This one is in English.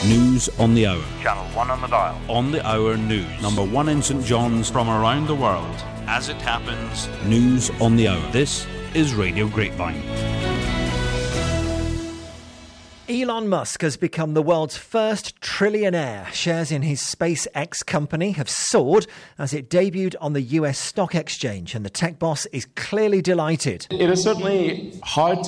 News on the hour. Channel 1 on the dial. On the hour news. Number 1 in St John's. From around the world. As it happens. News on the hour. This is Radio Grapevine. Elon Musk has become the world's first trillionaire. Shares in his SpaceX company have soared as it debuted on the US stock exchange, and the tech boss is clearly delighted. It is certainly hard